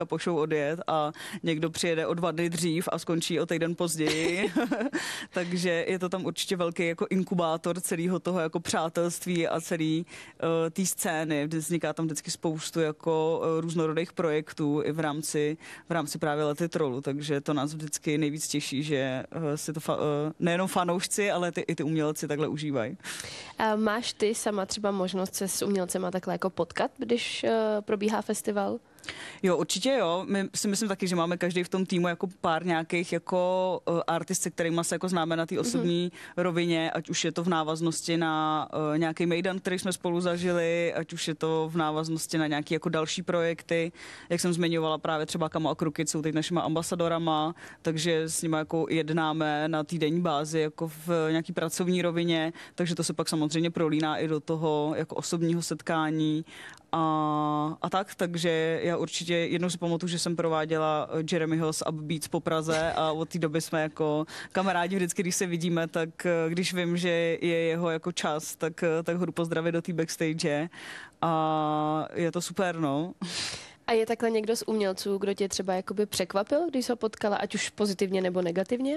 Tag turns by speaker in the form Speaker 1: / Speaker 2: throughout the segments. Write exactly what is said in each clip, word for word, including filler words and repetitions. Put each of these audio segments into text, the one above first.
Speaker 1: a pošou odjet a někdo přijede o dva dny dřív a skončí o týden později. Takže je to tam určitě velký jako inkubátor celého toho jako přátelství a celý uh, té scény. Vzniká tam vždycky spoustu jako uh, různorodých projektů i v rámci, v rámci právě Lety trolů, takže to nás vždycky nejvíc těší, že uh, si to fa- uh, nejenom fanoušci, ale ty, i ty umělci takhle užívají.
Speaker 2: A máš ty sama třeba možnost se s umělcema takhle jako potkat, když uh, probíhá festival?
Speaker 1: Jo, určitě jo. My si myslím taky, že máme každý v tom týmu jako pár nějakých jako uh, artist, se kterýma se jako známe na té osobní mm-hmm. rovině, ať už je to v návaznosti na uh, nějaký mejdan, který jsme spolu zažili, ať už je to v návaznosti na nějaké jako další projekty. Jak jsem zmiňovala, právě třeba Kamo a Krukit jsou teď našima ambasadorama, takže s nimi jako jednáme na týdenní bázi jako v nějaký pracovní rovině, takže to se pak samozřejmě prolíná i do toho jako osobního setkání. A, a tak, takže já určitě jednou si pamatuju, že jsem prováděla Jeremyho z Upbeats po Praze a od té doby jsme jako kamarádi vždycky, když se vidíme, tak když vím, že je jeho jako čas, tak, tak ho jdu pozdravit do té backstage a je to super, no.
Speaker 2: A je takhle někdo z umělců, kdo tě třeba jakoby překvapil, když jsi ho potkala, ať už pozitivně nebo negativně?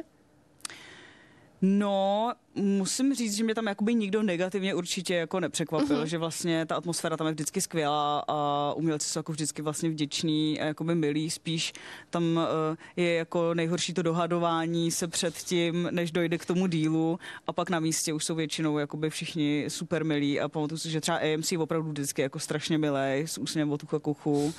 Speaker 1: No, musím říct, že mě tam jakoby nikdo negativně určitě jako nepřekvapil, uh-huh. že vlastně ta atmosféra tam je vždycky skvělá a umělci jsou jako vždycky vlastně vděční a jakoby milí, spíš tam uh, je jako nejhorší to dohadování se před tím, než dojde k tomu dílu a pak na místě už jsou většinou jakoby všichni super milí a pamatuju si, že třeba A M C opravdu vždycky jako strašně milej, s úsměvem od ucha k uchu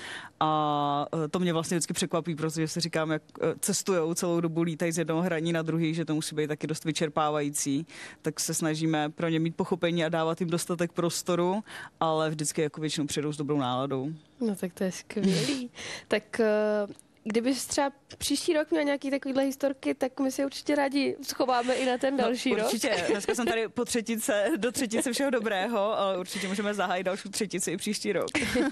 Speaker 1: a uh, to mě vlastně vždycky překvapí, protože si říkám, jak uh, cestujou celou dobu, lítají z jednoho hraní na druhý, že to musí být taky dost vyčerpávající, tak se snažíme pro ně mít pochopení a dávat jim dostatek prostoru, ale vždycky jako většinou přijdou s dobrou náladou.
Speaker 2: No tak to je skvělý. Tak kdybys třeba příští rok měl nějaký takovýhle historky, tak my si určitě rádi schováme i na ten další
Speaker 1: no,
Speaker 2: rok.
Speaker 1: Určitě. Dneska jsem tady po třetice, do třetice všeho dobrého, ale určitě můžeme zahájit další třetici i příští rok.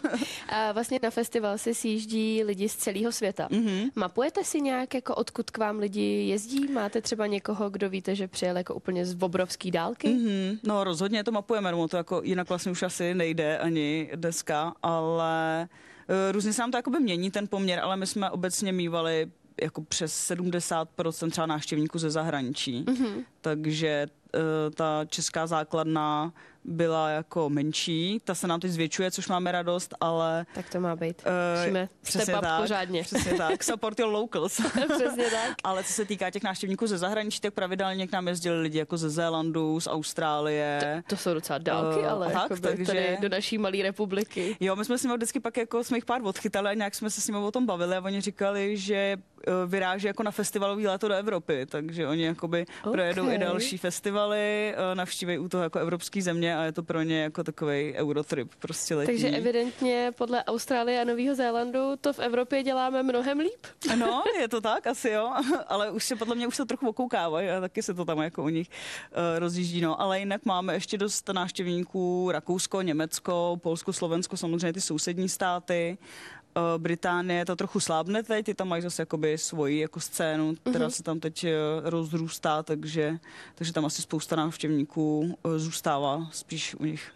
Speaker 2: A vlastně na festival se sjíždí lidi z celého světa. Mm-hmm. Mapujete si nějak, jako odkud k vám lidi jezdí? Máte třeba někoho, kdo víte, že přijel jako úplně z obrovský dálky?
Speaker 1: Mm-hmm. No rozhodně to mapujeme, no to jako jinak vlastně už asi nejde ani dneska, ale různě se nám to jakoby mění ten poměr, ale my jsme obecně mívali jako přes sedmdesát procent třeba návštěvníků ze zahraničí. Mm-hmm. Takže uh, ta česká základna byla jako menší, ta se nám teď zvětšuje, což máme radost, ale...
Speaker 2: Tak to má být. Musíme step up
Speaker 1: tak,
Speaker 2: pořádně.
Speaker 1: Přesně tak, support your locals.
Speaker 2: Přesně tak.
Speaker 1: Ale co se týká těch návštěvníků ze zahraničí, tak pravidelně k nám jezdili lidi jako ze Zélandu, z Austrálie.
Speaker 2: To, to jsou docela dálky, uh, ale tak, takže... tady do naší malé republiky.
Speaker 1: Jo, my jsme s nimi vždycky pak jako jsme jich pár odchytali a nějak jsme se s nimi o tom bavili a oni říkali, že vyráží jako na festivalový léto do Evropy, takže oni jakoby okay. projedou i další festivaly, navštíví u toho jako evropský země a je to pro ně jako takovej eurotrip prostě letní.
Speaker 2: Takže evidentně podle Austrálie a Nového Zélandu to v Evropě děláme mnohem líp.
Speaker 1: No, je to tak, asi jo, ale už se podle mě už se trochu okoukávají a taky se to tam jako u nich uh, rozjíždí, no, ale jinak máme ještě dost návštěvníků Rakousko, Německo, Polsko, Slovensko, samozřejmě ty sousední státy. Británie to trochu slábne teď, ty tam mají zase jakoby svoji jako scénu, která se tam teď rozrůstá, takže, takže tam asi spousta návštěvníků zůstává spíš u nich.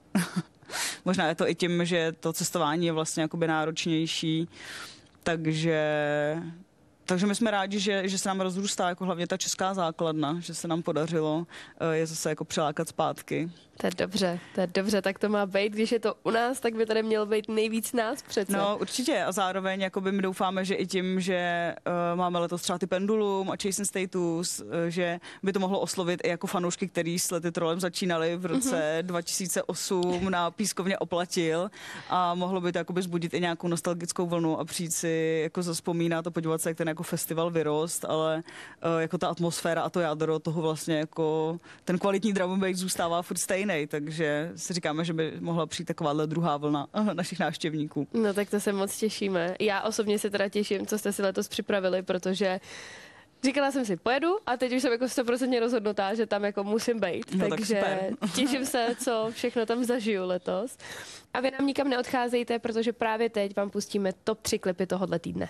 Speaker 1: Možná je to i tím, že to cestování je vlastně jakoby náročnější, takže... Takže my jsme rádi, že, že se nám rozrůstá jako hlavně ta česká základna, že se nám podařilo je zase jako přilákat zpátky.
Speaker 2: To je dobře, to je dobře, tak to má být. Když je to u nás, tak by tady mělo být nejvíc nás přece.
Speaker 1: No určitě a zároveň jakoby my doufáme, že i tím, že uh, máme letos třeba ty Pendulum a Chasing Status, uh, že by to mohlo oslovit i jako fanoušky, který s Lety trolem začínali v roce mm-hmm. dva tisíce osm na Pískovně Oplatil a mohlo by to jakoby zbudit i nějakou nostalgickou vlnu a přijít si jako zazpomínat a podívat se, jak ten jako festival vyrost, ale uh, jako ta atmosféra a to jádro toho vlastně jako ten kvalitní drum and bass zůstává furt stejný. Takže si říkáme, že by mohla přijít takováhle druhá vlna našich návštěvníků.
Speaker 2: No tak to se moc těšíme. Já osobně se teda těším, co jste si letos připravili, protože říkala jsem si, pojedu a teď už jsem jako sto procent rozhodnutá, že tam jako musím být.
Speaker 1: No,
Speaker 2: takže
Speaker 1: tak
Speaker 2: těším se, co všechno tam zažiju letos. A vy nám nikam neodcházejte, protože právě teď vám pustíme top tři klipy tohohle týdne.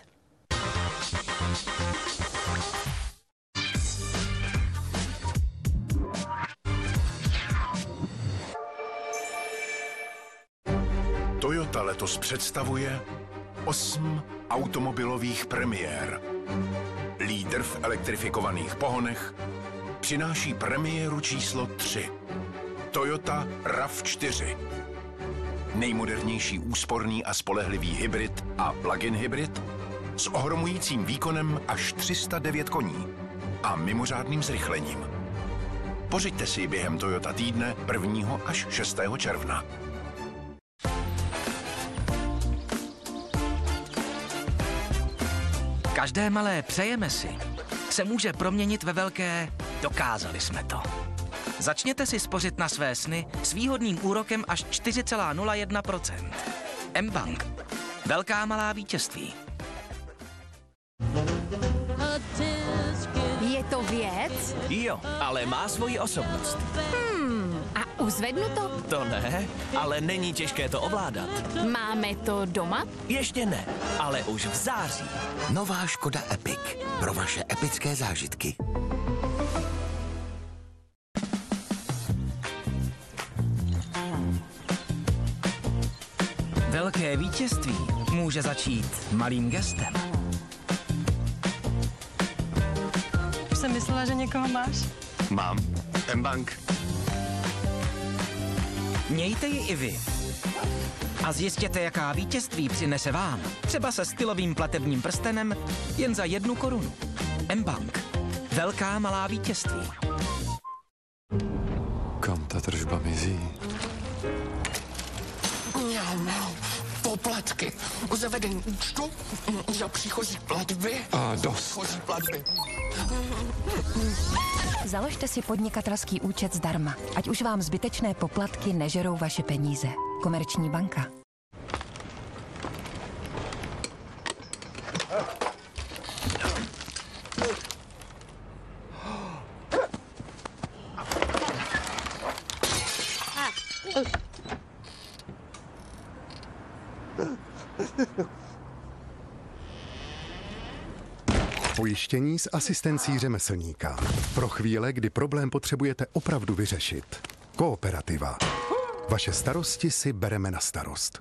Speaker 3: Toyota letos představuje osm automobilových premiér. Lídr v elektrifikovaných pohonech přináší premiéru číslo tři. Toyota RAV čtyři. Nejmodernější úsporný a spolehlivý hybrid a plug-in hybrid s ohromujícím výkonem až tři sta devět koní a mimořádným zrychlením. Pořiďte si ji během Toyota týdne prvního až šestého června.
Speaker 4: Každé malé přejeme si se může proměnit ve velké dokázali jsme to. Začněte si spořit na své sny s výhodným úrokem až čtyři celá nula jedna procenta. mBank. Velká malá vítězství.
Speaker 5: Je to věc?
Speaker 6: Jo, ale má svoji osobnost.
Speaker 5: Hmm, a uzvednu to?
Speaker 6: To ne, ale není těžké to ovládat.
Speaker 5: Máme to doma?
Speaker 6: Ještě ne, ale už v září.
Speaker 7: Nová Škoda Epic. Pro vaše epické zážitky.
Speaker 4: Velké vítězství může začít malým gestem.
Speaker 8: Už jsem myslela, že někoho máš.
Speaker 9: Mám. mBank.
Speaker 4: Mějte ji i vy. A zjistěte, jaká vítězství přinese vám. Třeba se stylovým platebním prstenem jen za jednu korunu. mBank. Velká malá vítězství.
Speaker 9: Kam ta tržba mizí?
Speaker 7: Poplatky u zavedení účtu, za příchozí platby.
Speaker 9: A dost.
Speaker 7: Příchozí platby.
Speaker 10: Založte si podnikatelský účet zdarma, ať už vám zbytečné poplatky nežerou vaše peníze. Komerční banka.
Speaker 11: Pojištění s asistencí řemeslníka. Pro chvíle, kdy problém potřebujete opravdu vyřešit. Kooperativa. Vaše starosti si bereme na starost.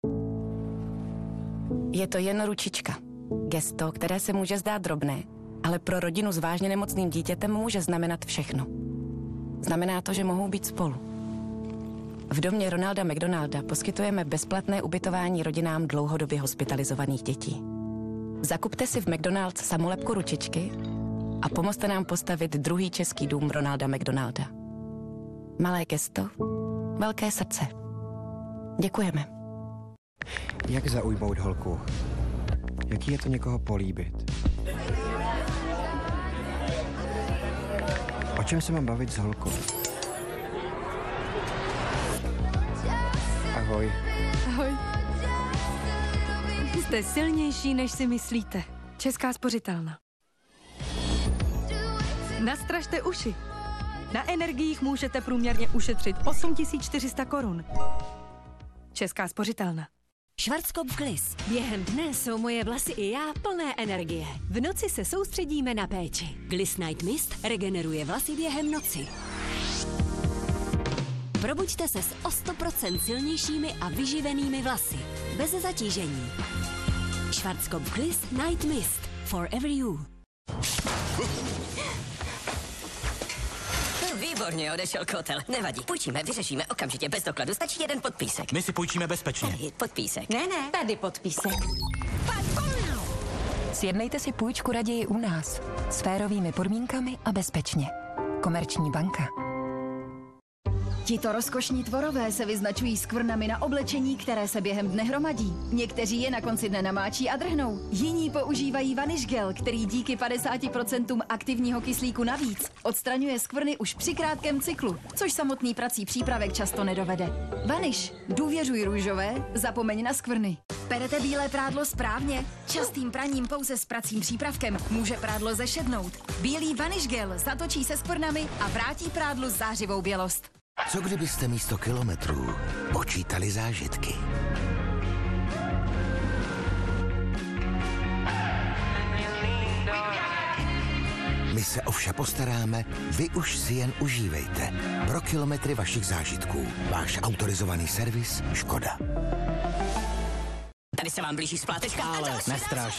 Speaker 10: Je to jen ručička. Gesto, které se může zdát drobné, ale pro rodinu s vážně nemocným dítětem může znamenat všechno. Znamená to, že mohou být spolu. V domě Ronalda McDonalda poskytujeme bezplatné ubytování rodinám dlouhodobě hospitalizovaných dětí. Zakupte si v McDonald's samolepku ručičky a pomozte nám postavit druhý český dům Ronalda McDonalda. Malé gesto, velké srdce. Děkujeme.
Speaker 12: Jak zaujmout holku? Jaký je to někoho políbit? O čem se mám bavit s holkou? Ahoj.
Speaker 8: Ahoj. Jste silnější, než si myslíte. Česká spořitelna. Nastražte uši. Na energiích můžete průměrně ušetřit osm tisíc čtyři sta korun. Česká spořitelna.
Speaker 13: Schwarzkopf Gliss. Během dne jsou moje vlasy i já plné energie. V noci se soustředíme na péči. Gliss Night Mist regeneruje vlasy během noci. Probuďte se s o sto procent silnějšími a vyživenými vlasy. Bez zatížení. Schwarzkopf Gliss Night Mist. For every you.
Speaker 14: Výborně, odešel kotel. Nevadí, půjčíme, vyřešíme okamžitě, bez dokladu, stačí jeden podpísek.
Speaker 6: My si půjčíme bezpečně.
Speaker 14: Tady, podpísek.
Speaker 13: Ne, ne, tady podpísek.
Speaker 10: Sjednejte si půjčku raději u nás. S férovými podmínkami a bezpečně. Komerční banka.
Speaker 15: Tito rozkošní tvorové se vyznačují skvrnami na oblečení, které se během dne hromadí. Někteří je na konci dne namáčí a drhnou. Jiní používají Vanish Gel, který díky padesáti procentům aktivního kyslíku navíc odstraňuje skvrny už při krátkém cyklu, což samotný prací přípravek často nedovede. Vanish, důvěřuj růžové, zapomeň na skvrny. Perete bílé prádlo správně? Častým praním pouze s pracím přípravkem může prádlo zešednout. Bílý Vanish Gel zatočí se skvrnami a vrátí prádlu zářivou bělost.
Speaker 7: Co kdybyste místo kilometrů počítali zážitky? My se o vše postaráme, vy už si jen užívejte. Pro kilometry vašich zážitků. Váš autorizovaný servis Škoda.
Speaker 14: Tady se vám blíží splátečka.
Speaker 6: Ale nestraš.